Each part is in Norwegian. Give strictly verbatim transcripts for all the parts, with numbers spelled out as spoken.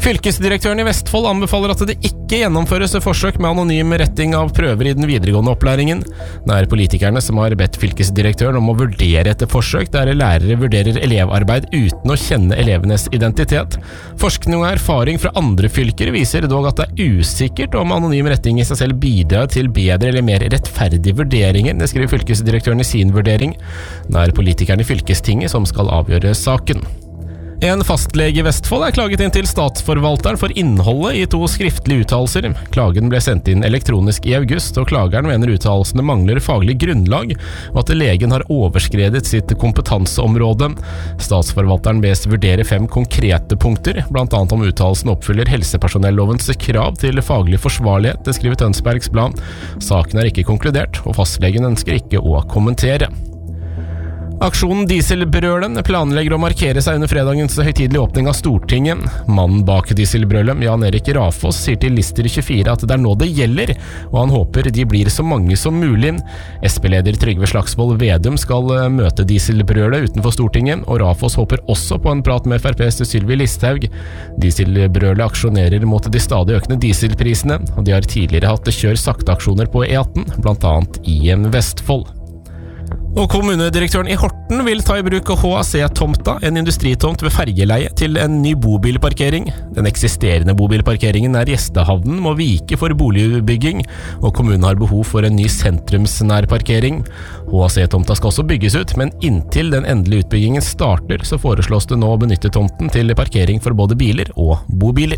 Fylkesdirektøren i Vestfold anbefaler at det ikke gjennomføres forsøk med anonym retting av prøver i den videregående opplæringen. Det er politikerne som har bedt fylkesdirektøren om å vurdere et forsøk der lærere vurderer elevarbeid uten å kjenne elevenes identitet. Forskning og erfaring fra andre fylker viser dog at det er usikkert om anonym retting i seg selv bidrar til bedre eller mer rettferdige vurderinger, det skriver fylkesdirektøren i sin vurdering. Det er politikerne i fylkestinget som skal avgjøre saken. En fastlege i Vestfold er klaget inn til statsforvalteren for innholdet i to skriftlige uttalelser. Klagen ble sendt inn elektronisk i august, og klageren mener uttalelsene mangler faglig grunnlag, og at legen har overskredet sitt kompetanseområde. Statsforvalteren bes vurdere fem konkrete punkter, blant annet om uttalelsen oppfyller helsepersonellovens krav til faglig forsvarlighet, det skriver Tønsbergs Blad. Saken er ikke konkludert, og fastlegen ønsker ikke å kommentere. Aksjonen Dieselbrølen planlegger å markere seg under fredagens høytidelige åpning av Stortinget. Mannen bak Dieselbrølet, Jan Erik Rafoss, sier til Lister tjuefire at det er nå det gjelder, og han håper de blir så mange som mulig. S P-leder Trygve Slagsvold Vedum skal møte Dieselbrølet utenfor Stortinget, og Rafoss håper også på en prat med F R P's Sylvi Listhaug. Dieselbrølet aksjonerer mot de stadig økende dieselprisene, og de har tidligere hatt kjør sakte-aksjoner på E atten, blant annet i Vestfold. Og kommunedirektøren i Horten vil ta i bruk H A C-tomta, en industritomt ved fergeleie, til en ny bobilparkering. Den eksisterende bobilparkeringen nær gjestehavnen må vike for boligbygging, og kommunen har behov for en ny sentrumsnær parkering. H A C-tomta skal også bygges ut, men inntil den endelige utbyggingen starter, så foreslås det nå å benytte tomten til parkering for både biler og bobiler.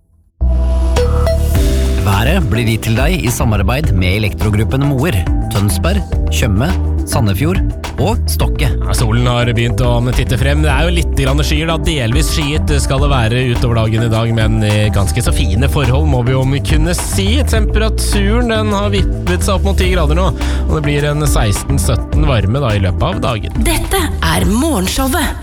Været blir gitt til deg i samarbeid med Elektrogruppen Moer, Tønsberg, Tjøme, Sandefjord og Stokke. Ja, solen har begynt å titte frem. Det er jo litt grann skyer da, delvis skyet skal det være utover dagen i dag, men ganske så fine forhold må vi jo kunne si. Temperaturen den har vippet seg opp mot ti grader nå, og det blir en seksten sytten varme da i løpet av dagen. Dette er Morgenshowet